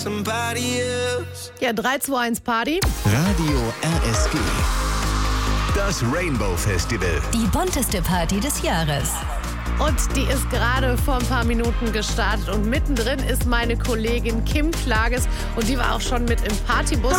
Ja, 3, 2, 1 Party. Radio RSG. Das Rainbow Festival. Die bunteste Party des Jahres. Und die ist gerade vor ein paar Minuten gestartet. Und mittendrin ist meine Kollegin Kim Klages. Und die war auch schon mit im Partybus.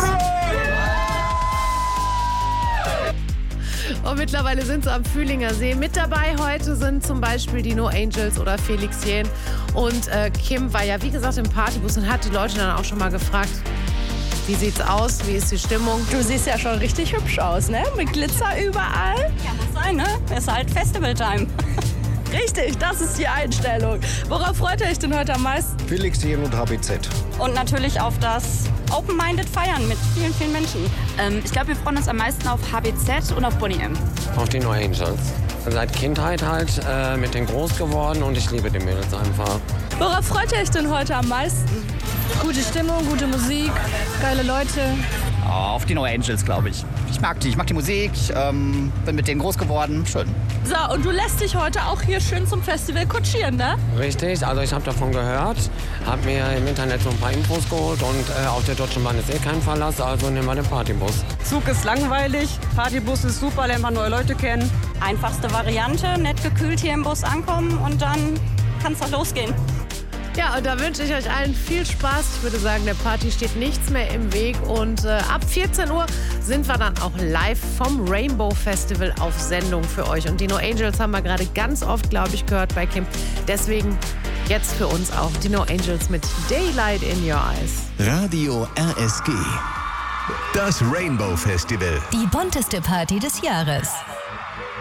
Und mittlerweile sind sie am Fühlinger See. Mit dabei heute sind zum Beispiel die No Angels oder Felix Jähn. Und Kim war ja, wie gesagt, im Partybus und hat die Leute dann auch schon mal gefragt, wie sieht's aus, wie ist die Stimmung? Du siehst ja schon richtig hübsch aus, ne? Mit Glitzer überall. Ja, muss sein, ne? Ist halt Festival-Time. Richtig, das ist die Einstellung. Worauf freut ihr euch denn heute am meisten? Felix Jähn und HBZ. Und natürlich auf das Open-Minded Feiern mit vielen, vielen Menschen. Ich glaube, wir freuen uns am meisten auf HBZ und auf Boney M. Auf die No Angels. Seit Kindheit halt mit denen groß geworden und ich liebe die Mädels einfach. Worauf freut ihr euch denn heute am meisten? Gute Stimmung, gute Musik, geile Leute. Auf die No Angels, glaube ich. Ich mag die Musik, ich bin mit denen groß geworden, schön. So, und du lässt dich heute auch hier schön zum Festival kutschieren, ne? Richtig, also ich habe davon gehört, habe mir im Internet so ein paar Infos geholt und auf der Deutschen Bahn ist kein Verlass, also nehmen wir den Partybus. Zug ist langweilig, Partybus ist super, lernt man neue Leute kennen. Einfachste Variante, nett gekühlt hier im Bus ankommen und dann kann's doch losgehen. Ja, und da wünsche ich euch allen viel Spaß. Ich würde sagen, der Party steht nichts mehr im Weg. Und ab 14 Uhr sind wir dann auch live vom Rainbow Festival auf Sendung für euch. Und die No Angels haben wir gerade ganz oft, glaube ich, gehört bei Kim. Deswegen jetzt für uns auch die No Angels mit Daylight in Your Eyes. Radio RSG. Das Rainbow Festival. Die bunteste Party des Jahres.